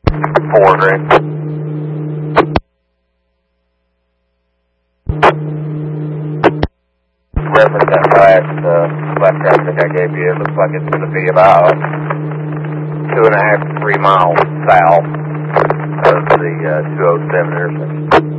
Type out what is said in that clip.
4 grade. Reference that last traffic I gave you, it looks like it's going to be about 2.5 to 3 miles south of the 207 intersection.